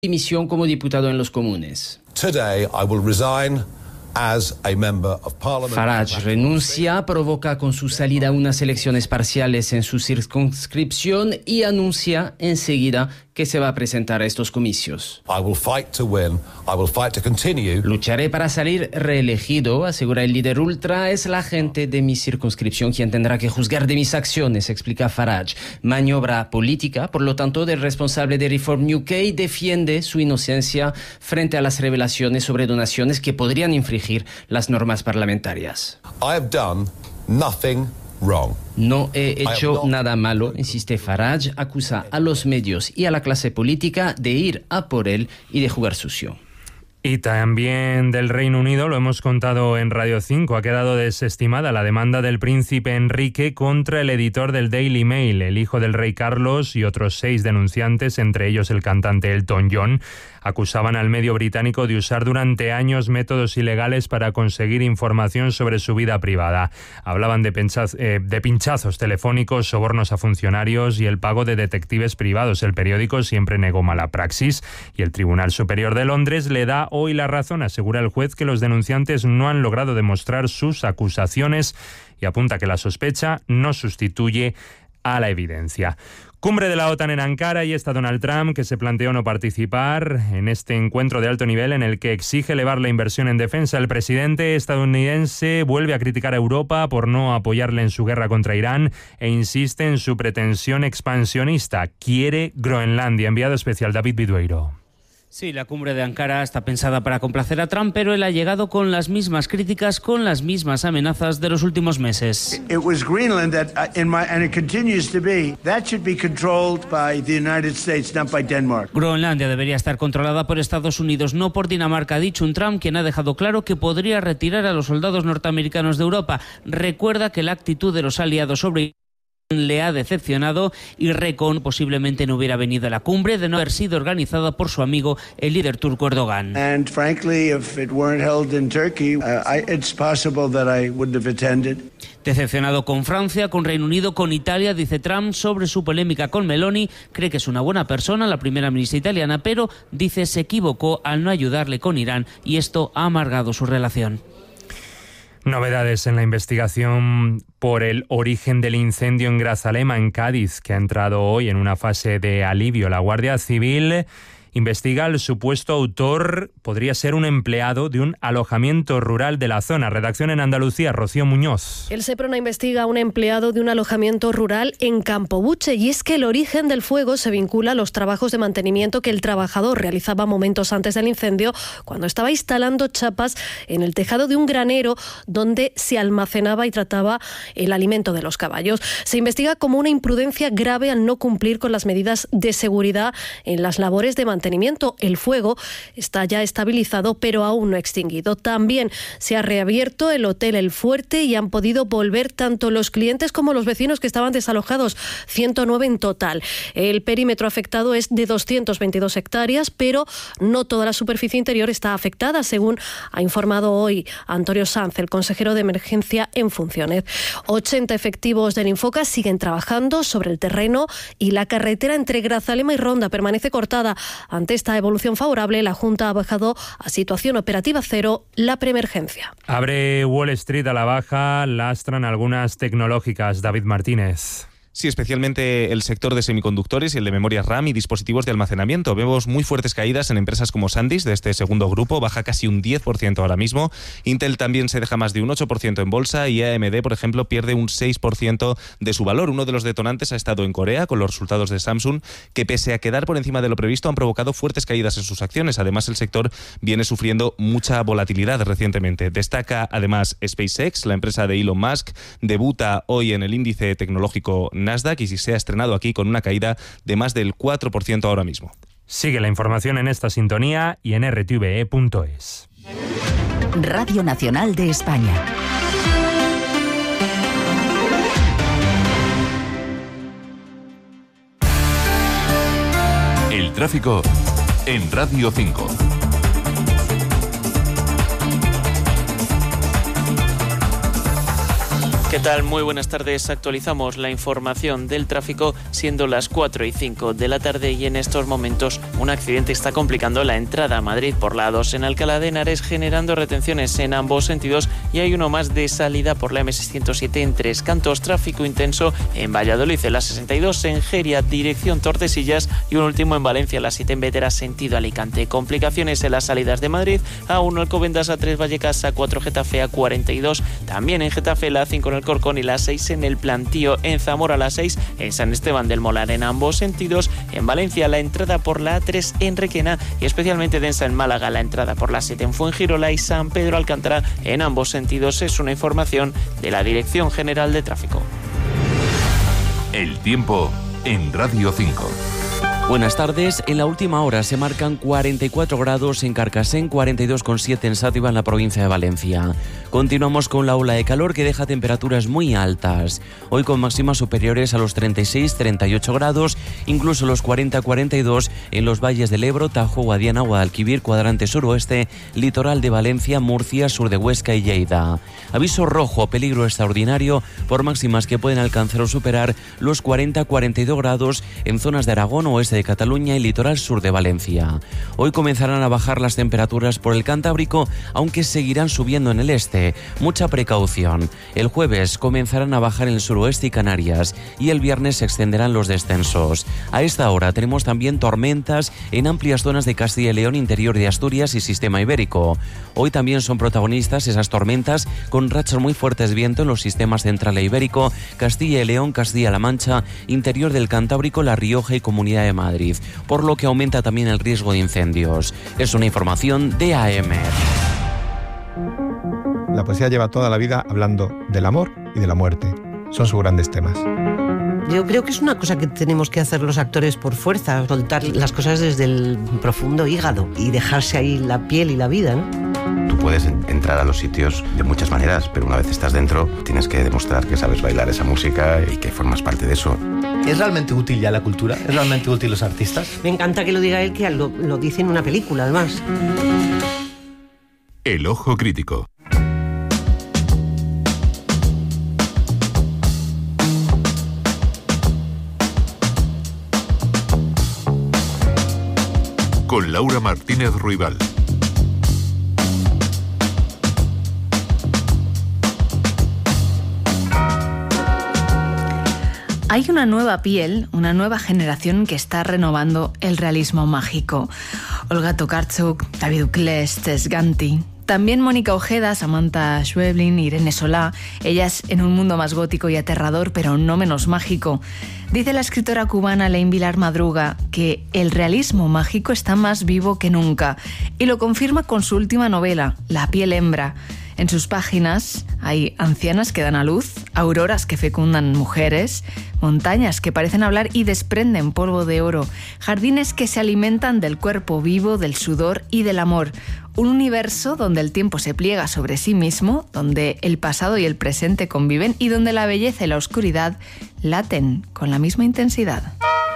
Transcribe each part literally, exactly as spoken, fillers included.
dimisión como diputado en los Comunes. Today I will resign as a member of Parliament. Farage renuncia, provoca con su salida unas elecciones parciales en su circunscripción y anuncia enseguida que se va a presentar a estos comicios. I will fight to win. I will fight to continue. Lucharé para salir reelegido, asegura el líder ultra. Es la gente de mi circunscripción quien tendrá que juzgar de mis acciones, explica Farage. Maniobra política, por lo tanto, del responsable de Reform U K defiende su inocencia frente a las revelaciones sobre donaciones que podrían infringir las normas parlamentarias. I have done nothing wrong. No he hecho nada malo, insiste Farage, acusa a los medios y a la clase política de ir a por él y de jugar sucio. Y también del Reino Unido, lo hemos contado en Radio cinco, ha quedado desestimada la demanda del príncipe Enrique contra el editor del Daily Mail, el hijo del rey Carlos, y otros seis denunciantes, entre ellos el cantante Elton John, acusaban al medio británico de usar durante años métodos ilegales para conseguir información sobre su vida privada. Hablaban de, pinchaz- eh, de pinchazos telefónicos, sobornos a funcionarios y el pago de detectives privados. El periódico siempre negó mala praxis y el Tribunal Superior de Londres le da hoy la razón. Asegura el juez que los denunciantes no han logrado demostrar sus acusaciones y apunta que la sospecha no sustituye a la evidencia. Cumbre de la OTAN en Ankara y está Donald Trump, que se planteó no participar en este encuentro de alto nivel en el que exige elevar la inversión en defensa. El presidente estadounidense vuelve a criticar a Europa por no apoyarle en su guerra contra Irán e insiste en su pretensión expansionista. Quiere Groenlandia. Enviado especial David Bidueiro. Sí, la cumbre de Ankara está pensada para complacer a Trump, pero él ha llegado con las mismas críticas, con las mismas amenazas de los últimos meses. It was Greenland that in my and it continues to be that should be controlled by the United States, not by Denmark. Groenlandia debería estar controlada por Estados Unidos, no por Dinamarca, ha dicho un Trump quien ha dejado claro que podría retirar a los soldados norteamericanos de Europa. Recuerda que la actitud de los aliados sobre le ha decepcionado y Recon posiblemente no hubiera venido a la cumbre de no haber sido organizada por su amigo el líder turco Erdogan. And frankly, if it weren't held in Turkey, uh, I, it's possible that I wouldn't have attended. Decepcionado con Francia, con Reino Unido, con Italia, dice Trump sobre su polémica con Meloni. Cree que es una buena persona, la primera ministra italiana, pero dice se equivocó al no ayudarle con Irán y esto ha amargado su relación. Novedades en la investigación por el origen del incendio en Grazalema, en Cádiz, que ha entrado hoy en una fase de alivio. La Guardia Civil investiga al supuesto autor, podría ser un empleado de un alojamiento rural de la zona. Redacción en Andalucía, Rocío Muñoz. El Seprona investiga a un empleado de un alojamiento rural en Campobuche y es que el origen del fuego se vincula a los trabajos de mantenimiento que el trabajador realizaba momentos antes del incendio cuando estaba instalando chapas en el tejado de un granero donde se almacenaba y trataba el alimento de los caballos. Se investiga como una imprudencia grave al no cumplir con las medidas de seguridad en las labores de mantenimiento. El fuego está ya estabilizado, pero aún no extinguido. También se ha reabierto el Hotel El Fuerte y han podido volver tanto los clientes como los vecinos que estaban desalojados, ciento nueve en total. El perímetro afectado es de doscientas veintidós hectáreas, pero no toda la superficie interior está afectada, según ha informado hoy Antonio Sanz, el consejero de emergencia en funciones. ochenta efectivos del Infoca siguen trabajando sobre el terreno y la carretera entre Grazalema y Ronda permanece cortada. Ante esta evolución favorable, la Junta ha bajado a situación operativa cero la preemergencia. Abre Wall Street a la baja, lastran algunas tecnológicas. David Martínez. Sí, especialmente el sector de semiconductores y el de memorias RAM y dispositivos de almacenamiento. Vemos muy fuertes caídas en empresas como SanDisk, de este segundo grupo, baja casi un diez por ciento ahora mismo. Intel también se deja más de un ocho por ciento en bolsa y A M D, por ejemplo, pierde un seis por ciento de su valor. Uno de los detonantes ha estado en Corea, con los resultados de Samsung, que pese a quedar por encima de lo previsto, han provocado fuertes caídas en sus acciones. Además, el sector viene sufriendo mucha volatilidad recientemente. Destaca, además, SpaceX, la empresa de Elon Musk, debuta hoy en el índice tecnológico Nasdaq y se ha estrenado aquí con una caída de más del cuatro por ciento ahora mismo. Sigue la información en esta sintonía y en r t v e punto es. Radio Nacional de España. El tráfico en Radio cinco. ¿Qué tal? Muy buenas tardes. Actualizamos la información del tráfico siendo las cuatro y cinco de la tarde y en estos momentos Un accidente está complicando la entrada a Madrid por la A dos en Alcalá de Henares, generando retenciones en ambos sentidos, y hay uno más de salida por la eme seiscientos siete en Tres Cantos. Tráfico intenso en Valladolid, en la sesenta y dos en Geria, dirección Tordesillas, y un último en Valencia, la siete en Vetera, sentido Alicante. Complicaciones en las salidas de Madrid, A uno Alcobendas, A tres Vallecas, A cuatro Getafe, A cuarenta y dos también en Getafe, la A cinco en el Corcón y la seis en el Plantío. En Zamora, la seis en San Esteban del Molar en ambos sentidos. En Valencia, la entrada por la A tres en Requena, y especialmente densa en Málaga la entrada por la siete en Fuengirola y San Pedro Alcántara en ambos sentidos. Es una información de la Dirección General de Tráfico. El tiempo en Radio cinco. Buenas tardes. En la última hora se marcan cuarenta y cuatro grados en Carcassén, cuarenta y dos coma siete en Sátiva, en la provincia de Valencia. Continuamos con la ola de calor que deja temperaturas muy altas. Hoy con máximas superiores a los treinta y seis, treinta y ocho grados, incluso los cuarenta, cuarenta y dos en los valles del Ebro, Tajo, Guadiana, Guadalquivir, cuadrante suroeste, litoral de Valencia, Murcia, sur de Huesca y Lleida. Aviso rojo, peligro extraordinario, por máximas que pueden alcanzar o superar los cuarenta, cuarenta y dos grados en zonas de Aragón, oeste de Cataluña y litoral sur de Valencia. Hoy comenzarán a bajar las temperaturas por el Cantábrico, aunque seguirán subiendo en el este. Mucha precaución. El jueves comenzarán a bajar en el suroeste y Canarias, y el viernes se extenderán los descensos. A esta hora tenemos también tormentas en amplias zonas de Castilla y León, interior de Asturias y sistema ibérico. Hoy también son protagonistas esas tormentas con rachas muy fuertes de viento en los sistemas central e ibérico, Castilla y León, Castilla-La Mancha, interior del Cantábrico, La Rioja y Comunidad de Madrid, por lo que aumenta también el riesgo de incendios. Es una información de A M. La poesía lleva toda la vida hablando del amor y de la muerte. Son sus grandes temas. Yo creo que es una cosa que tenemos que hacer los actores por fuerza, soltar las cosas desde el profundo hígado y dejarse ahí la piel y la vida, ¿no? Tú puedes entrar a los sitios de muchas maneras, pero una vez estás dentro tienes que demostrar que sabes bailar esa música y que formas parte de eso. ¿Es realmente útil ya la cultura? ¿Es realmente útil los artistas? Me encanta que lo diga él, que lo, lo dice en una película, además. El ojo crítico. Con Laura Martínez Ruibal. Hay una nueva piel, una nueva generación que está renovando el realismo mágico. Olga Tokarczuk, David Uclés, Tess Ganti. También Mónica Ojeda, Samantha Schweblin, Irene Solá, ellas en un mundo más gótico y aterrador, pero no menos mágico. Dice la escritora cubana Elaine Vilar Madruga que el realismo mágico está más vivo que nunca, y lo confirma con su última novela, La piel hembra. En sus páginas hay ancianas que dan a luz, auroras que fecundan mujeres, montañas que parecen hablar y desprenden polvo de oro, jardines que se alimentan del cuerpo vivo, del sudor y del amor. Un universo donde el tiempo se pliega sobre sí mismo, donde el pasado y el presente conviven y donde la belleza y la oscuridad laten con la misma intensidad.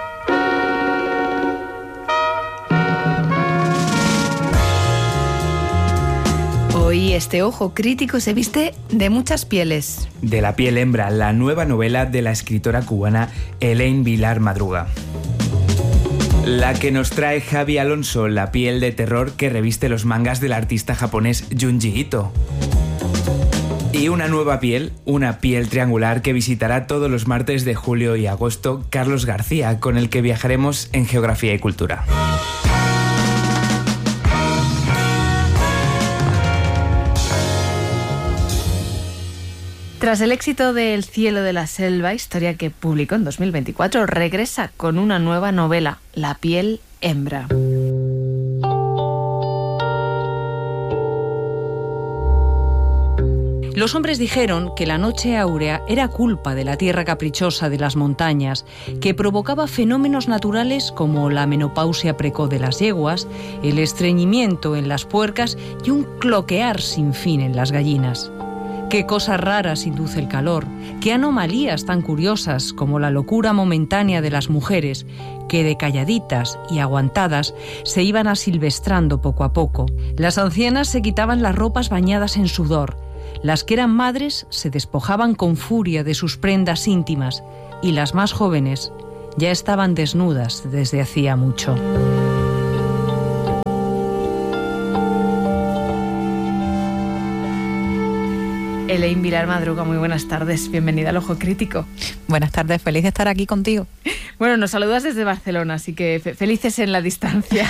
Hoy este ojo crítico se viste de muchas pieles. De La piel hembra, la nueva novela de la escritora cubana Elaine Vilar Madruga. La que nos trae Javi Alonso, la piel de terror que reviste los mangas del artista japonés Junji Ito. Y una nueva piel, una piel triangular que visitará todos los martes de julio y agosto Carlos García, con el que viajaremos en Geografía y Cultura. Tras el éxito de El cielo de la selva, historia que publicó en dos mil veinticuatro, regresa con una nueva novela, La piel hembra. Los hombres dijeron que la noche áurea era culpa de la tierra caprichosa de las montañas, que provocaba fenómenos naturales como la menopausia precoz de las yeguas, el estreñimiento en las puercas y un cloquear sin fin en las gallinas. Qué cosas raras induce el calor, qué anomalías tan curiosas como la locura momentánea de las mujeres, que de calladitas y aguantadas se iban asilvestrando poco a poco. Las ancianas se quitaban las ropas bañadas en sudor, las que eran madres se despojaban con furia de sus prendas íntimas y las más jóvenes ya estaban desnudas desde hacía mucho. Elaine Vilar Madruga, muy buenas tardes. Bienvenida al Ojo Crítico. Buenas tardes, feliz de estar aquí contigo. Bueno, nos saludas desde Barcelona, así que fe- felices en la distancia.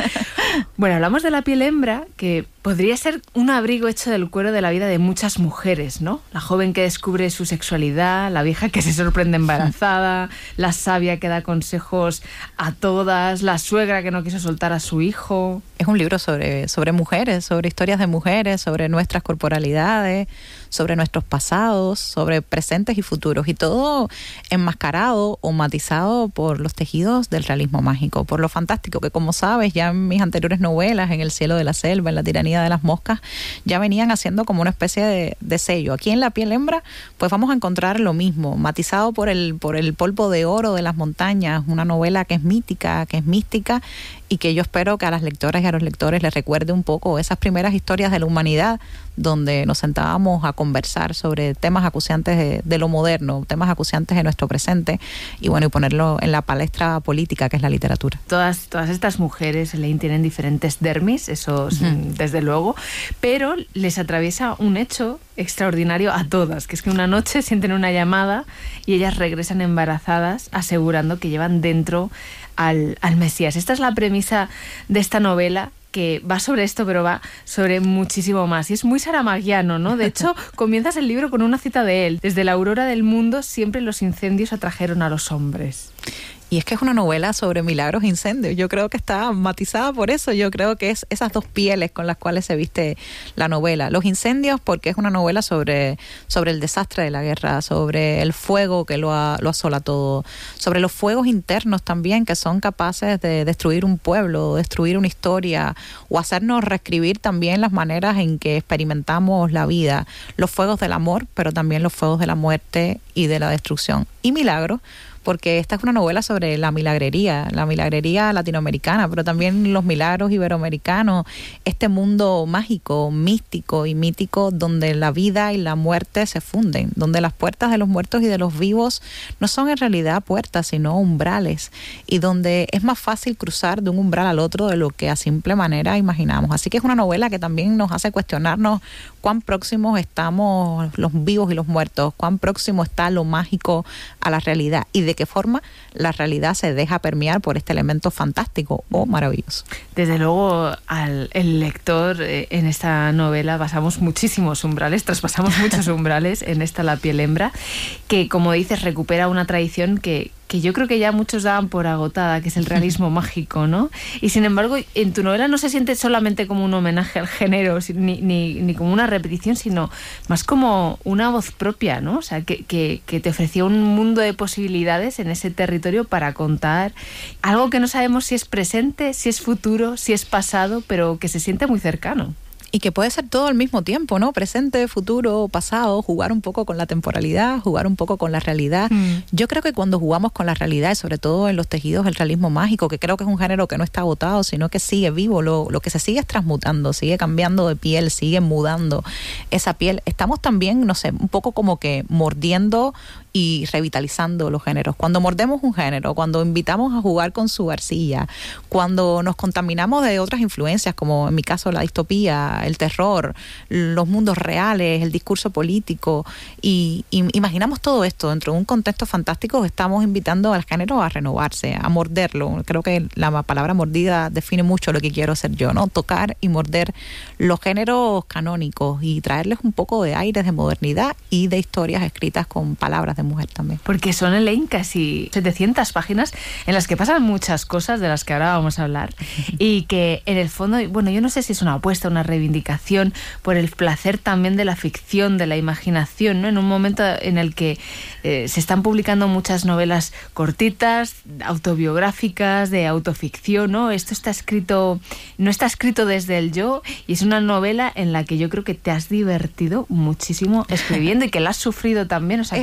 Bueno, hablamos de la piel hembra, que podría ser un abrigo hecho del cuero de la vida de muchas mujeres, ¿no? La joven que descubre su sexualidad, la vieja que se sorprende embarazada, la sabia que da consejos a todas, la suegra que no quiso soltar a su hijo. Es un libro sobre, sobre mujeres, sobre historias de mujeres, sobre nuestras corporalidades, sobre nuestros pasados, sobre presentes y futuros, y todo enmascarado o matizado por los tejidos del realismo mágico, por lo fantástico que, como sabes, ya en mis anteriores novelas, en El cielo de la selva, en La tiranía de las moscas, ya venían haciendo como una especie de, de sello. Aquí en La piel hembra, pues vamos a encontrar lo mismo, matizado por el, por el polvo de oro de las montañas, una novela que es mítica, que es mística, y que yo espero que a las lectoras y a los lectores les recuerde un poco esas primeras historias de la humanidad, donde nos sentábamos a conversar sobre temas acuciantes de, de lo moderno, temas acuciantes de nuestro presente, y bueno, y ponerlo en la palestra política que es la literatura. Todas, todas estas mujeres, Elaine, tienen diferentes dermis, eso uh-huh. desde luego, pero les atraviesa un hecho extraordinario a todas, que es que una noche sienten una llamada y ellas regresan embarazadas, asegurando que llevan dentro al, al Mesías. Esta es la premisa de esta novela, que va sobre esto, pero va sobre muchísimo más. Y es muy saramaguiano, ¿no? De hecho, comienzas el libro con una cita de él. Desde la aurora del mundo siempre los incendios atrajeron a los hombres. Y es que es una novela sobre milagros e incendios. Yo creo que está matizada por eso. Yo creo que es esas dos pieles con las cuales se viste la novela. Los incendios, porque es una novela sobre, sobre el desastre de la guerra, sobre el fuego que lo, a, lo asola todo, sobre los fuegos internos también, que son capaces de destruir un pueblo, destruir una historia, o hacernos reescribir también las maneras en que experimentamos la vida. Los fuegos del amor, pero también los fuegos de la muerte y de la destrucción. Y milagros, porque esta es una novela sobre la milagrería, la milagrería latinoamericana, pero también los milagros iberoamericanos, este mundo mágico, místico y mítico donde la vida y la muerte se funden, donde las puertas de los muertos y de los vivos no son en realidad puertas, sino umbrales, y donde es más fácil cruzar de un umbral al otro de lo que a simple manera imaginamos. Así que es una novela que también nos hace cuestionarnos cuán próximos estamos los vivos y los muertos, cuán próximo está lo mágico a la realidad, y de qué forma la realidad se deja permear por este elemento fantástico o maravilloso. Desde luego, al el lector eh, en esta novela pasamos muchísimos umbrales, traspasamos muchos umbrales en esta La piel hembra, que, como dices, recupera una tradición que que yo creo que ya muchos daban por agotada, que es el realismo mágico, ¿no? Y sin embargo, en tu novela no se siente solamente como un homenaje al género, ni, ni, ni como una repetición, sino más como una voz propia, ¿no? O sea, que, que, que te ofreció un mundo de posibilidades en ese territorio para contar algo que no sabemos si es presente, si es futuro, si es pasado, pero que se siente muy cercano. Y que puede ser todo al mismo tiempo, ¿no? Presente, futuro, pasado, jugar un poco con la temporalidad, jugar un poco con la realidad. Mm. Yo creo que cuando jugamos con la realidad, y sobre todo en los tejidos del realismo mágico, que creo que es un género que no está agotado, sino que sigue vivo, lo, lo que se sigue es transmutando, sigue cambiando de piel, sigue mudando esa piel. Estamos también, no sé, un poco como que mordiendo y revitalizando los géneros. Cuando mordemos un género, cuando invitamos a jugar con su arcilla, cuando nos contaminamos de otras influencias, como en mi caso la distopía, el terror, los mundos reales, el discurso político, y, y imaginamos todo esto dentro de un contexto fantástico, estamos invitando al género a renovarse, a morderlo. Creo que la palabra mordida define mucho lo que quiero hacer yo, ¿no? Tocar y morder los géneros canónicos y traerles un poco de aires de modernidad y de historias escritas con palabras de mujer también. Porque son, Elaine, casi setecientas páginas en las que pasan muchas cosas de las que ahora vamos a hablar, y que en el fondo, bueno, yo no sé si es una apuesta, una reivindicación por el placer también de la ficción, de la imaginación, ¿no? En un momento en el que eh, se están publicando muchas novelas cortitas, autobiográficas, de autoficción, ¿no? Esto está escrito, no está escrito desde el yo, y es una novela en la que yo creo que te has divertido muchísimo escribiendo y que la has sufrido también. O sea, es como... un género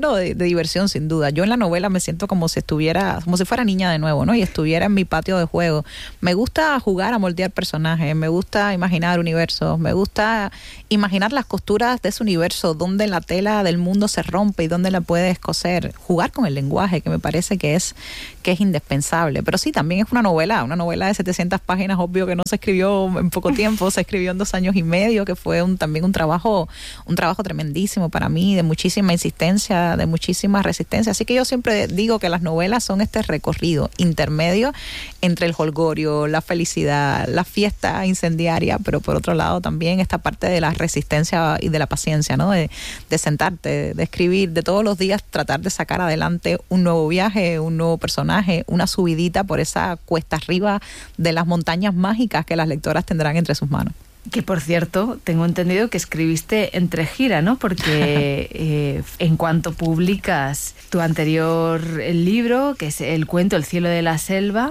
ejemplo de, de diversión, sin duda. Yo en la novela me siento como si estuviera, como si fuera niña de nuevo, ¿no? Y estuviera en mi patio de juego. Me gusta jugar a moldear personajes, me gusta imaginar universos, me gusta imaginar las costuras de ese universo, donde la tela del mundo se rompe y dónde la puedes coser. Jugar con el lenguaje, que me parece que es, que es indispensable. Pero sí, también es una novela, una novela de setecientas páginas, obvio que no se escribió en poco tiempo, se escribió en dos años y medio, que fue un, también un trabajo, un trabajo tremendísimo para mí, de muchísima insistencia, de muchísima resistencia. Así que yo siempre digo que las novelas son este recorrido intermedio entre el jolgorio, la felicidad, la fiesta incendiaria, pero por otro lado también esta parte de la resistencia y de la paciencia, ¿no? De, de sentarte, de escribir, de todos los días tratar de sacar adelante un nuevo viaje, un nuevo personaje, una subidita por esa cuesta arriba de las montañas mágicas que las lectoras tendrán entre sus manos. Que, por cierto, tengo entendido que escribiste entre gira, ¿no? Porque eh, en cuanto publicas tu anterior libro, que es el cuento El cielo de la selva,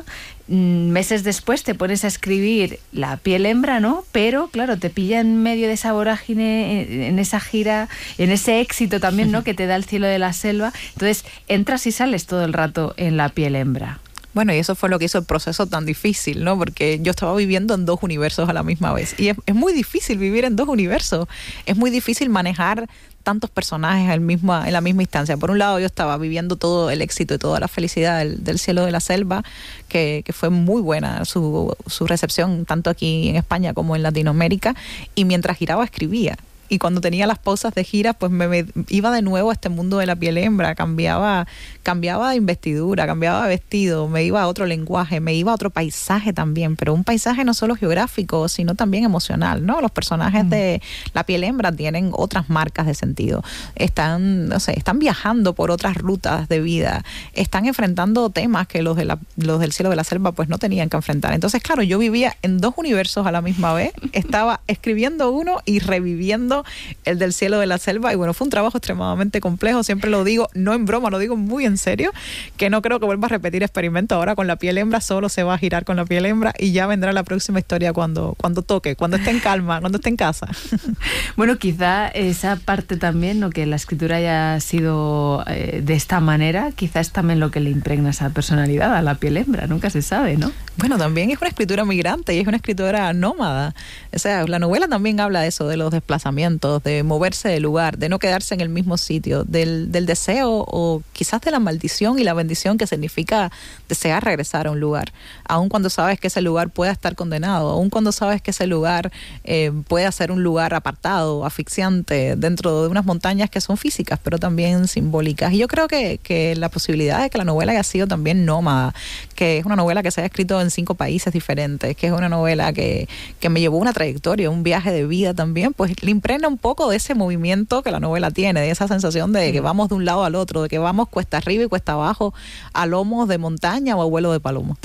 meses después te pones a escribir La piel hembra, ¿no? Pero, claro, te pilla en medio de esa vorágine, en esa gira, en ese éxito también, ¿no? Que te da El cielo de la selva. Entonces, entras y sales todo el rato en La piel hembra. Bueno, y eso fue lo que hizo el proceso tan difícil, ¿no? Porque yo estaba viviendo en dos universos a la misma vez. Y es, es muy difícil vivir en dos universos. Es muy difícil manejar tantos personajes en, mismo, en la misma instancia. Por un lado, yo estaba viviendo todo el éxito y toda la felicidad del, del cielo de la selva, que, que fue muy buena su, su recepción, tanto aquí en España como en Latinoamérica. Y mientras giraba, escribía. Y cuando tenía las pausas de gira, pues me, me iba de nuevo a este mundo de La piel hembra, cambiaba, cambiaba de investidura, cambiaba de vestido, me iba a otro lenguaje, me iba a otro paisaje también, pero un paisaje no solo geográfico, sino también emocional, ¿no? Los personajes mm. de La piel hembra tienen otras marcas de sentido, están, no sé, están viajando por otras rutas de vida, están enfrentando temas que los de la, los del cielo de la selva pues no tenían que enfrentar. Entonces, claro, yo vivía en dos universos a la misma vez, estaba escribiendo uno y reviviendo el del cielo de la selva, y bueno, fue un trabajo extremadamente complejo, siempre lo digo, no en broma, lo digo muy en serio, que no creo que vuelva a repetir experimento ahora con La piel hembra, solo se va a girar con La piel hembra y ya vendrá la próxima historia cuando, cuando toque, cuando esté en calma, cuando esté en casa. Bueno, quizá esa parte también, ¿no? Que la escritura haya sido eh, de esta manera, quizá es también lo que le impregna esa personalidad a La piel hembra, nunca se sabe, ¿no? Bueno, también es una escritura migrante y es una escritora nómada, o sea, la novela también habla de eso, de los desplazamientos, de moverse de lugar, de no quedarse en el mismo sitio, del, del deseo o quizás de la maldición y la bendición que significa desear regresar a un lugar, aun cuando sabes que ese lugar pueda estar condenado, aun cuando sabes que ese lugar eh, puede ser un lugar apartado, asfixiante, dentro de unas montañas que son físicas, pero también simbólicas. Y yo creo que, que la posibilidad de que la novela haya sido también nómada, que es una novela que se haya escrito en cinco países diferentes, que es una novela que, que me llevó una trayectoria, un viaje de vida también, pues le impregna un poco de ese movimiento que la novela tiene, de esa sensación de que vamos de un lado al otro, de que vamos cuesta arriba y cuesta abajo, a lomos de montaña o a vuelo de paloma.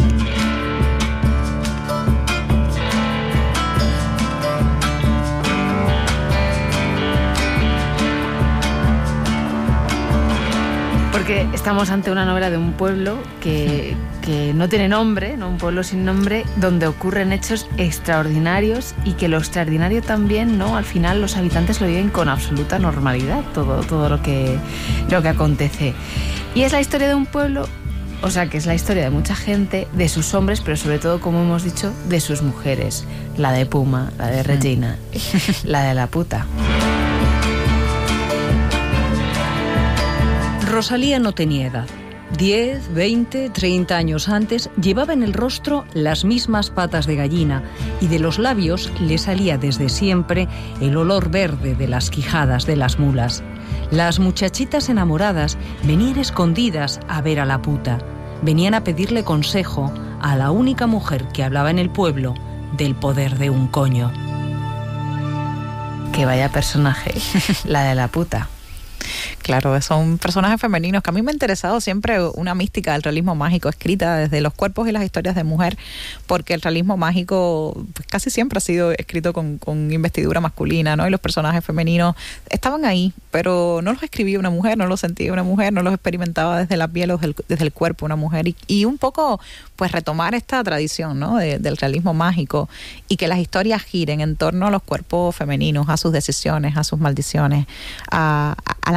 Porque estamos ante una novela de un pueblo que, que no tiene nombre, ¿no? Un pueblo sin nombre, donde ocurren hechos extraordinarios y que lo extraordinario también, ¿no? Al final los habitantes lo viven con absoluta normalidad, todo, todo lo que, lo que acontece. Y es la historia de un pueblo, o sea, que es la historia de mucha gente, de sus hombres, pero sobre todo, como hemos dicho, de sus mujeres. La de Puma, la de Regina, la de la puta. Rosalía no tenía edad. Diez, veinte, treinta años antes llevaba en el rostro las mismas patas de gallina y de los labios le salía desde siempre el olor verde de las quijadas de las mulas. Las muchachitas enamoradas venían escondidas a ver a la puta. Venían a pedirle consejo a la única mujer que hablaba en el pueblo del poder de un coño. Que vaya personaje, la de la puta. Claro, son personajes femeninos que a mí me ha interesado siempre una mística del realismo mágico escrita desde los cuerpos y las historias de mujer, porque el realismo mágico pues, casi siempre ha sido escrito con, con investidura masculina, ¿no? Y los personajes femeninos estaban ahí, pero no los escribía una mujer, no los sentía una mujer, no los experimentaba desde la piel o desde el, desde el cuerpo una mujer. Y, y un poco pues retomar esta tradición, ¿no? De, del realismo mágico y que las historias giren en torno a los cuerpos femeninos, a sus decisiones, a sus maldiciones, a, a, a la mística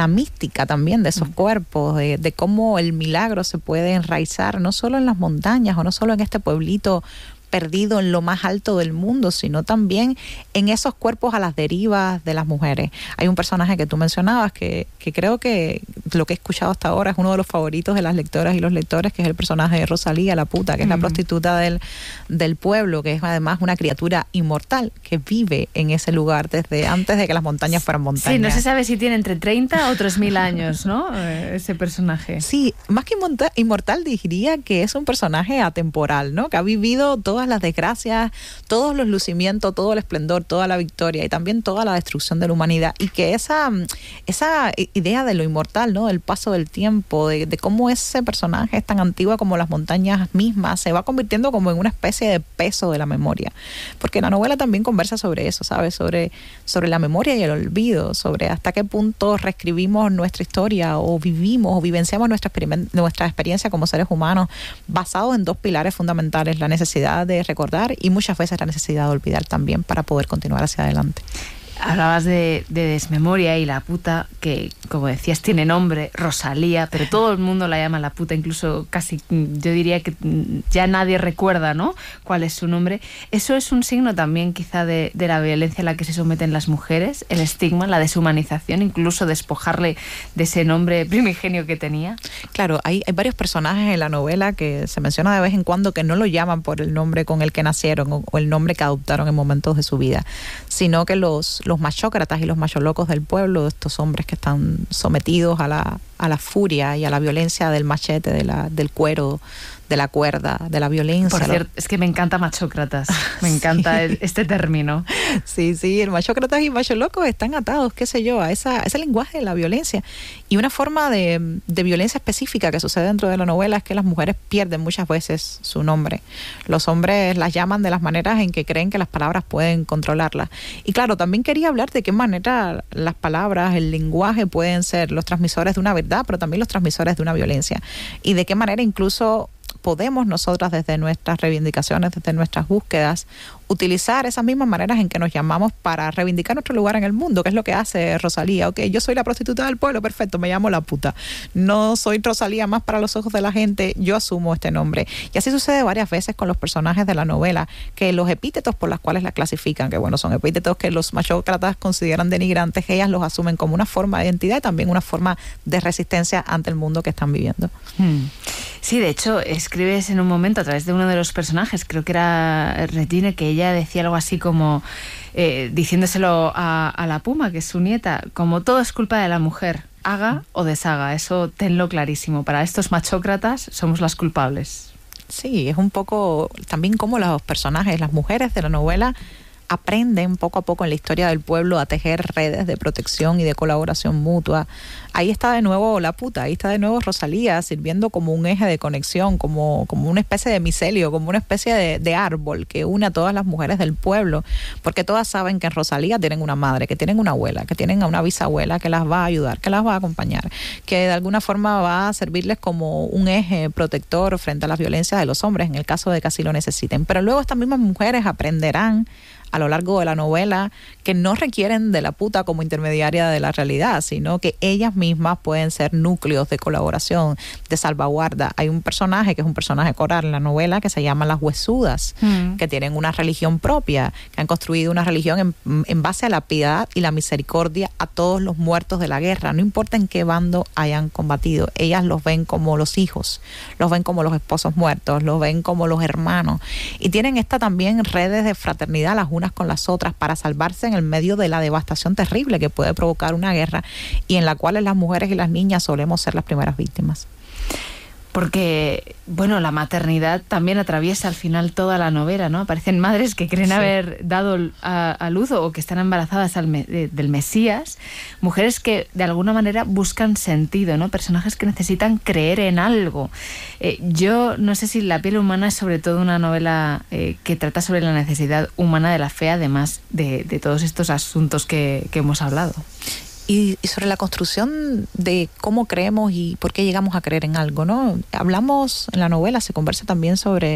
mística también de esos cuerpos, de, de cómo el milagro se puede enraizar no solo en las montañas o no solo en este pueblito perdido en lo más alto del mundo, sino también en esos cuerpos a las derivas de las mujeres. Hay un personaje que tú mencionabas que, que creo que lo que he escuchado hasta ahora es uno de los favoritos de las lectoras y los lectores, que es el personaje de Rosalía, la puta, que es uh-huh. la prostituta del, del pueblo, que es además una criatura inmortal que vive en ese lugar desde antes de que las montañas fueran montañas. Sí, no se sabe si tiene entre treinta o tres mil años, ¿no? Ese personaje. Sí, más que inmortal diría que es un personaje atemporal, ¿no? Que ha vivido todas las desgracias, todos los lucimientos, todo el esplendor, toda la victoria y también toda la destrucción de la humanidad, y que esa, esa idea de lo inmortal, ¿no? Del paso del tiempo, de, de cómo ese personaje es tan antiguo como las montañas mismas, se va convirtiendo como en una especie de peso de la memoria, porque la novela también conversa sobre eso, ¿sabes? Sobre, sobre la memoria y el olvido, sobre hasta qué punto reescribimos nuestra historia o vivimos o vivenciamos nuestra, nuestra experiencia como seres humanos basado en dos pilares fundamentales: la necesidad de recordar y muchas veces la necesidad de olvidar también para poder continuar hacia adelante. Hablabas de, de desmemoria y la puta, que como decías tiene nombre, Rosalía, pero todo el mundo la llama la puta, incluso casi yo diría que ya nadie recuerda, ¿no?, cuál es su nombre. Eso es un signo también quizá de, de la violencia a la que se someten las mujeres, el estigma, la deshumanización, incluso despojarle de ese nombre primigenio que tenía. Claro, hay, hay varios personajes en la novela que se menciona de vez en cuando que no lo llaman por el nombre con el que nacieron o, o el nombre que adoptaron en momentos de su vida, sino que los los machócratas y los macholocos del pueblo, estos hombres que están sometidos a la, a la furia y a la violencia del machete, de la, del cuero, de la cuerda, de la violencia. Por cierto, es que me encanta machócratas, me encanta sí. el, este término. Sí, sí, el machócratas y macholocos están atados, qué sé yo, a, esa, a ese lenguaje de la violencia. Y una forma de, de violencia específica que sucede dentro de la novela es que las mujeres pierden muchas veces su nombre. Los hombres las llaman de las maneras en que creen que las palabras pueden controlarlas. Y claro, también quería hablar de qué manera las palabras, el lenguaje pueden ser los transmisores de una verdad, pero también los transmisores de una violencia. Y de qué manera incluso podemos nosotras desde nuestras reivindicaciones, desde nuestras búsquedas, utilizar esas mismas maneras en que nos llamamos para reivindicar nuestro lugar en el mundo, que es lo que hace Rosalía. Ok, yo soy la prostituta del pueblo, perfecto, me llamo la puta. No soy Rosalía más para los ojos de la gente, yo asumo este nombre. Y así sucede varias veces con los personajes de la novela, que los epítetos por los cuales la clasifican, que bueno, son epítetos que los machócratas consideran denigrantes, ellas los asumen como una forma de identidad y también una forma de resistencia ante el mundo que están viviendo. Hmm. Sí, de hecho, escribes en un momento a través de uno de los personajes, creo que era Regine, que ella decía algo así como, eh, diciéndoselo a, a la Puma, que es su nieta, como todo es culpa de la mujer, haga o deshaga, eso tenlo clarísimo. Para estos machócratas somos las culpables. Sí, es un poco también como los personajes, las mujeres de la novela aprenden poco a poco en la historia del pueblo a tejer redes de protección y de colaboración mutua. Ahí está de nuevo la puta, ahí está de nuevo Rosalía sirviendo como un eje de conexión, como, como una especie de micelio, como una especie de, de árbol que une a todas las mujeres del pueblo, porque todas saben que en Rosalía tienen una madre, que tienen una abuela, que tienen a una bisabuela que las va a ayudar, que las va a acompañar, que de alguna forma va a servirles como un eje protector frente a las violencias de los hombres en el caso de que así lo necesiten. Pero luego estas mismas mujeres aprenderán a lo largo de la novela que no requieren de la puta como intermediaria de la realidad, sino que ellas mismas pueden ser núcleos de colaboración, de salvaguarda. Hay un personaje que es un personaje coral en la novela que se llama las huesudas, mm. que tienen una religión propia, que han construido una religión en, en base a la piedad y la misericordia a todos los muertos de la guerra, no importa en qué bando hayan combatido. Ellas los ven como los hijos, los ven como los esposos muertos, los ven como los hermanos, y tienen esta también redes de fraternidad las unas con las otras para salvarse en el medio de la devastación terrible que puede provocar una guerra y en la cual las mujeres y las niñas solemos ser las primeras víctimas. Porque, bueno, la maternidad también atraviesa al final toda la novela, ¿no? Aparecen madres que creen sí. haber dado a, a luz o que están embarazadas al me, de, del Mesías, mujeres que de alguna manera buscan sentido, ¿no? Personajes que necesitan creer en algo. Eh, yo no sé si La piel humana es sobre todo una novela eh, que trata sobre la necesidad humana de la fe, además de, de todos estos asuntos que, que hemos hablado. Y, y sobre la construcción de cómo creemos y por qué llegamos a creer en algo, ¿no? Hablamos en la novela, se conversa también sobre,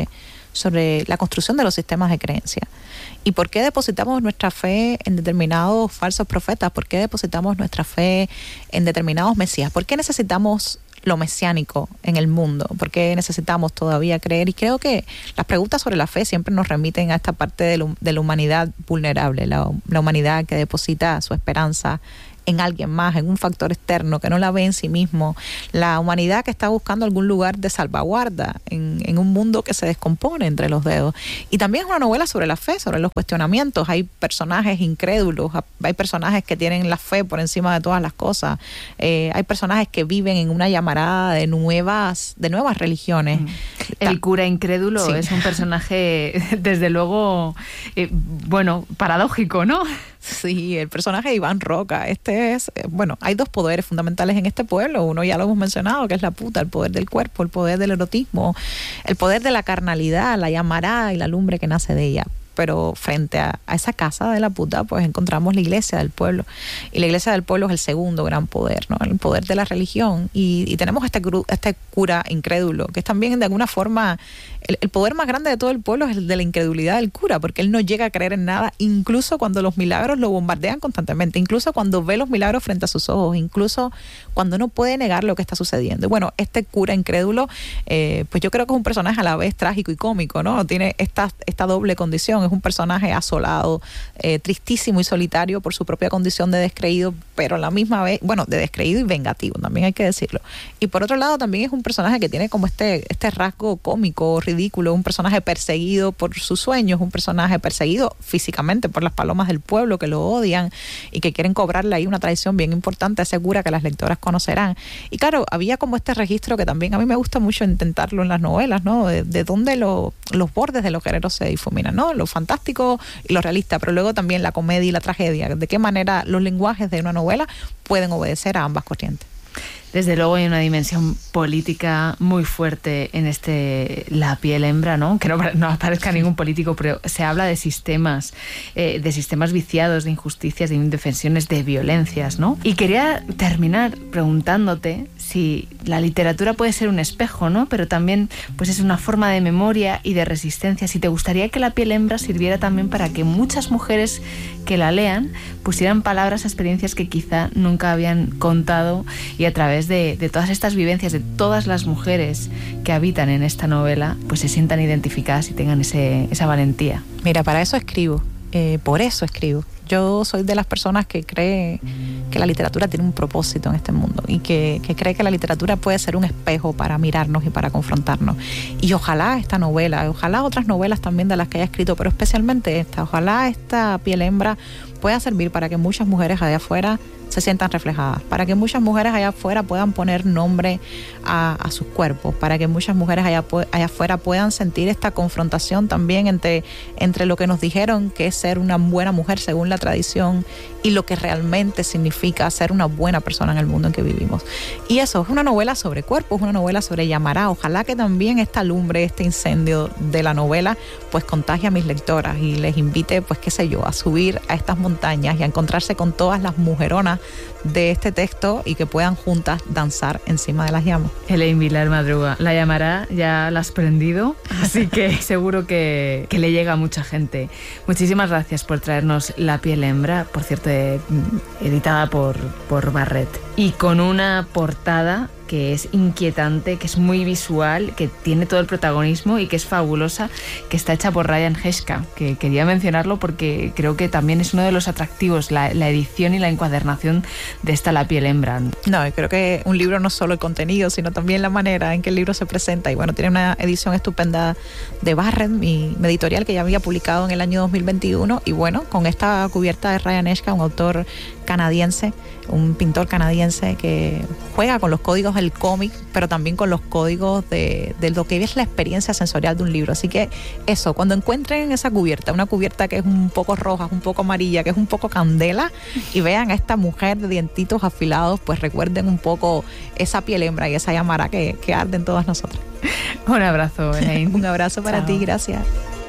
sobre la construcción de los sistemas de creencia. ¿Y por qué depositamos nuestra fe en determinados falsos profetas? ¿Por qué depositamos nuestra fe en determinados mesías? ¿Por qué necesitamos lo mesiánico en el mundo? ¿Por qué necesitamos todavía creer? Y creo que las preguntas sobre la fe siempre nos remiten a esta parte de, lo, de la humanidad vulnerable, la, la humanidad que deposita su esperanza en alguien más, en un factor externo, que no la ve en sí mismo, la humanidad que está buscando algún lugar de salvaguarda en, en un mundo que se descompone entre los dedos. Y también es una novela sobre la fe, sobre los cuestionamientos. Hay personajes incrédulos, hay personajes que tienen la fe por encima de todas las cosas, eh, hay personajes que viven en una llamarada de nuevas, de nuevas religiones. El cura incrédulo sí. es un personaje, desde luego, eh, bueno, paradójico, ¿no? Sí, el personaje de Iván Roca, este es, bueno, hay dos poderes fundamentales en este pueblo, uno ya lo hemos mencionado, que es la puta, el poder del cuerpo, el poder del erotismo, el poder de la carnalidad, la llamarada y la lumbre que nace de ella. Pero frente a, a esa casa de la puta, pues encontramos la iglesia del pueblo. Y la iglesia del pueblo es el segundo gran poder, ¿no? El poder de la religión. Y, y tenemos este, este cura incrédulo, que es también de alguna forma, el, el poder más grande de todo el pueblo es el de la incredulidad del cura, porque él no llega a creer en nada, incluso cuando los milagros lo bombardean constantemente, incluso cuando ve los milagros frente a sus ojos, incluso cuando no puede negar lo que está sucediendo. Y bueno, este cura incrédulo, eh, pues yo creo que es un personaje a la vez trágico y cómico, ¿no? Tiene esta, esta doble condición. Es un personaje asolado, eh, tristísimo y solitario por su propia condición de descreído, pero a la misma vez, bueno, de descreído y vengativo, también hay que decirlo. Y por otro lado también es un personaje que tiene como este, este rasgo cómico, ridículo, un personaje perseguido por sus sueños, un personaje perseguido físicamente por las palomas del pueblo que lo odian y que quieren cobrarle ahí una traición bien importante, segura que las lectoras conocerán. Y claro, había como este registro que también a mí me gusta mucho intentarlo en las novelas, ¿no? De, de dónde lo, los bordes de los géneros se difuminan, ¿no? Lo fantástico y lo realista, pero luego también la comedia y la tragedia. ¿De qué manera los lenguajes de una novela pueden obedecer a ambas corrientes? Desde luego hay una dimensión política muy fuerte en este La piel hembra, ¿no? Que no, no aparezca ningún político, pero se habla de sistemas, eh, de sistemas viciados, de injusticias, de indefensiones, de violencias, ¿no? Y quería terminar preguntándote si la literatura puede ser un espejo, ¿no? Pero también pues es una forma de memoria y de resistencia. Si te gustaría que La piel hembra sirviera también para que muchas mujeres que la lean pusieran palabras a experiencias que quizá nunca habían contado, y a través De, de todas estas vivencias de todas las mujeres que habitan en esta novela, pues se sientan identificadas y tengan ese, esa valentía. Mira, para eso escribo, eh, por eso escribo. Yo soy de las personas que cree que la literatura tiene un propósito en este mundo y que, que cree que la literatura puede ser un espejo para mirarnos y para confrontarnos. Y ojalá esta novela, ojalá otras novelas también de las que haya escrito, pero especialmente esta, ojalá esta Piel hembra pueda servir para que muchas mujeres allá afuera se sientan reflejadas, para que muchas mujeres allá afuera puedan poner nombre a, a sus cuerpos, para que muchas mujeres allá, allá afuera puedan sentir esta confrontación también entre, entre lo que nos dijeron que es ser una buena mujer según la tradición y lo que realmente significa ser una buena persona en el mundo en que vivimos. Y eso, es una novela sobre cuerpos, es una novela sobre llamará. Ojalá que también esta lumbre, este incendio de la novela, pues contagie a mis lectoras y les invite, pues qué sé yo, a subir a estas montañas y a encontrarse con todas las mujeronas de este texto y que puedan juntas danzar encima de las llamas. Elaine Vilar Madruga, la llamará, ya la has prendido, así que seguro que, que le llega a mucha gente. Muchísimas gracias por traernos La piel hembra, por cierto, editada por, por Barret, y con una portada que es inquietante, que es muy visual, que tiene todo el protagonismo y que es fabulosa, que está hecha por Ryan Heska, que quería mencionarlo porque creo que también es uno de los atractivos, la, la edición y la encuadernación de esta La piel hembra. No, creo que un libro no solo el contenido, sino también la manera en que el libro se presenta. Y bueno, tiene una edición estupenda de Barret, mi, mi editorial, que ya había publicado en el año dos mil veintiuno, y bueno, con esta cubierta de Ryan Heska, un autor canadiense, un pintor canadiense que juega con los códigos del cómic, pero también con los códigos de, de lo que es la experiencia sensorial de un libro. Así que eso, cuando encuentren esa cubierta, una cubierta que es un poco roja, un poco amarilla, que es un poco candela, y vean a esta mujer de dientitos afilados, pues recuerden un poco esa piel hembra y esa llamará que, que arde en todas nosotras. Un abrazo, Elaine. Un abrazo para Chao. ti, gracias.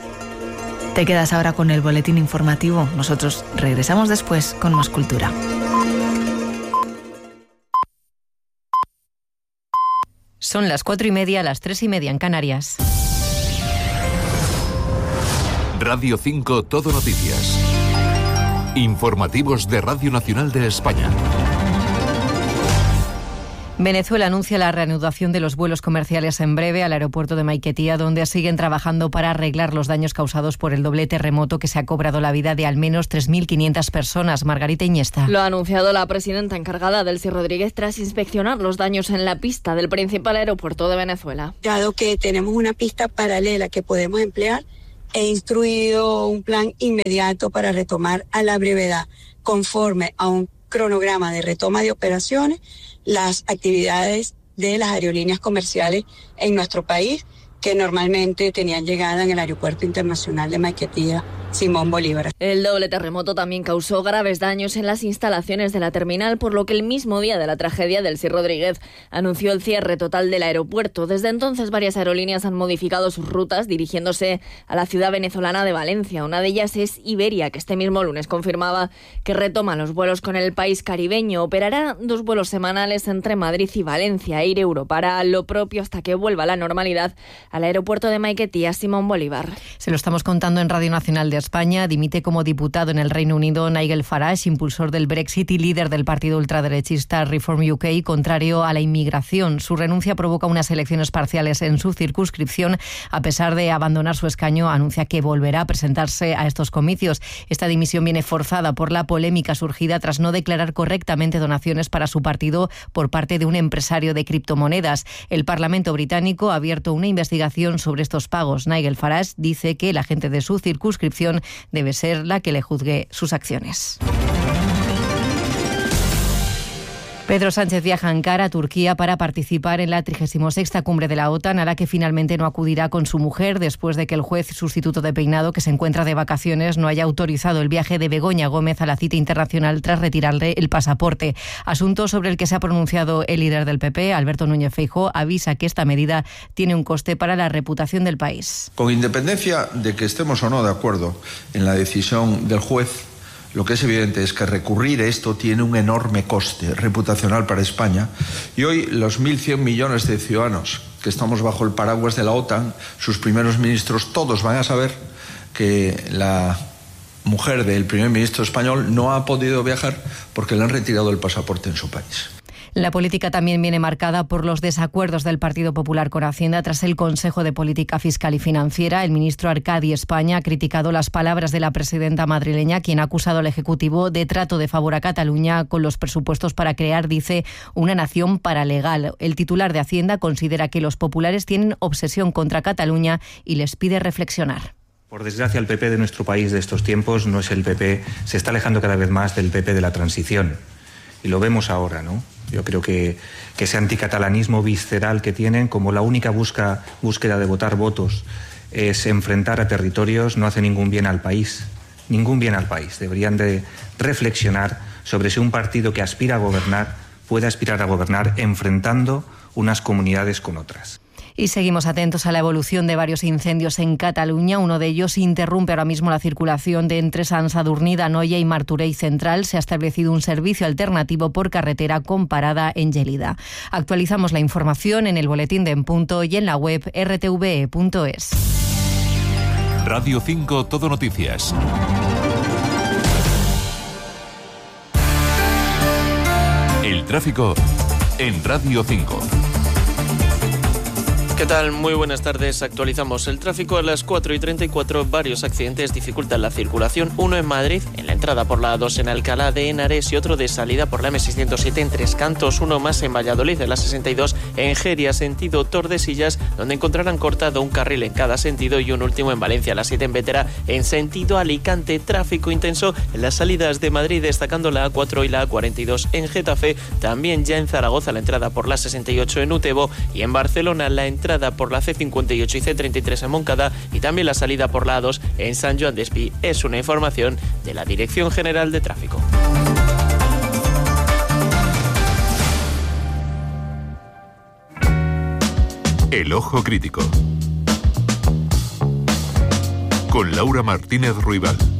Te quedas ahora con el boletín informativo. Nosotros regresamos después con más cultura. Son las cuatro y media, las tres y media en Canarias. Radio cinco Todo Noticias. Informativos de Radio Nacional de España. Venezuela anuncia la reanudación de los vuelos comerciales en breve al aeropuerto de Maiquetía, donde siguen trabajando para arreglar los daños causados por el doble terremoto que se ha cobrado la vida de al menos tres mil quinientas personas. Margarita Iñesta. Lo ha anunciado la presidenta encargada, Delcy Rodríguez, tras inspeccionar los daños en la pista del principal aeropuerto de Venezuela. Dado que tenemos una pista paralela que podemos emplear, he instruido un plan inmediato para retomar a la brevedad, conforme a un cronograma de retoma de operaciones, las actividades de las aerolíneas comerciales en nuestro país, que normalmente tenían llegada en el Aeropuerto Internacional de Maiquetía Simón Bolívar. El doble terremoto también causó graves daños en las instalaciones de la terminal, por lo que el mismo día de la tragedia, Delcy Rodríguez anunció el cierre total del aeropuerto. Desde entonces, varias aerolíneas han modificado sus rutas dirigiéndose a la ciudad venezolana de Valencia. Una de ellas es Iberia, que este mismo lunes confirmaba que retoma los vuelos con el país caribeño. Operará dos vuelos semanales entre Madrid y Valencia. Air Europa hará lo propio hasta que vuelva a la normalidad al aeropuerto de Maiquetía Simón Bolívar. Se lo estamos contando en Radio Nacional de España. Dimite como diputado en el Reino Unido Nigel Farage, impulsor del Brexit y líder del partido ultraderechista Reform U K, contrario a la inmigración. Su renuncia provoca unas elecciones parciales en su circunscripción. A pesar de abandonar su escaño, anuncia que volverá a presentarse a estos comicios. Esta dimisión viene forzada por la polémica surgida tras no declarar correctamente donaciones para su partido por parte de un empresario de criptomonedas. El Parlamento británico ha abierto una investigación sobre estos pagos. Nigel Farage dice que la gente de su circunscripción debe ser la que le juzgue sus acciones. Pedro Sánchez viaja a Ankara, Turquía, para participar en la trigésima sexta cumbre de la OTAN, a la que finalmente no acudirá con su mujer después de que el juez sustituto de Peinado, que se encuentra de vacaciones, no haya autorizado el viaje de Begoña Gómez a la cita internacional tras retirarle el pasaporte. Asunto sobre el que se ha pronunciado el líder del P P, Alberto Núñez Feijóo, avisa que esta medida tiene un coste para la reputación del país. Con independencia de que estemos o no de acuerdo en la decisión del juez, lo que es evidente es que recurrir a esto tiene un enorme coste reputacional para España, y hoy los mil cien millones de ciudadanos que estamos bajo el paraguas de la OTAN, sus primeros ministros, todos van a saber que la mujer del primer ministro español no ha podido viajar porque le han retirado el pasaporte en su país. La política también viene marcada por los desacuerdos del Partido Popular con Hacienda tras el Consejo de Política Fiscal y Financiera. El ministro Arcadi España ha criticado las palabras de la presidenta madrileña, quien ha acusado al Ejecutivo de trato de favor a Cataluña con los presupuestos para crear, dice, una nación paralegal. El titular de Hacienda considera que los populares tienen obsesión contra Cataluña y les pide reflexionar. Por desgracia, el P P de nuestro país de estos tiempos no es el P P, se está alejando cada vez más del P P de la transición. Y lo vemos ahora, ¿no? Yo creo que, que ese anticatalanismo visceral que tienen, como la única busca, búsqueda de votar votos es enfrentar a territorios, no hace ningún bien al país. Ningún bien al país. Deberían de reflexionar sobre si un partido que aspira a gobernar puede aspirar a gobernar enfrentando unas comunidades con otras. Y seguimos atentos a la evolución de varios incendios en Cataluña. Uno de ellos interrumpe ahora mismo la circulación de entre Sant Sadurní d'Anoia y Martorell Central. Se ha establecido un servicio alternativo por carretera con parada en Gelida. Actualizamos la información en el boletín de En Punto y en la web erre te ve punto es. Radio cinco Todo Noticias. El tráfico en Radio cinco. ¿Qué tal? Muy buenas tardes. Actualizamos el tráfico a las cuatro y treinta y cuatro. Varios accidentes dificultan la circulación. Uno en Madrid, en la entrada por la A dos en Alcalá de Henares, y otro de salida por la eme seiscientos siete en Tres Cantos. Uno más en Valladolid, en la sesenta y dos en Geria, sentido Tordesillas, donde encontrarán cortado un carril en cada sentido, y un último en Valencia, la siete en Vétera, en sentido Alicante. Tráfico intenso en las salidas de Madrid, destacando la A cuatro y la A cuarenta y dos en Getafe. También ya en Zaragoza, la entrada por la sesenta y ocho en Utebo, y en Barcelona la entrada por la ce cincuenta y ocho y ce treinta y tres en Moncada, y también la salida por la A dos en Sant Joan d'Espí. Es una información de la Dirección General de Tráfico. El Ojo Crítico con Laura Martínez Ruibal.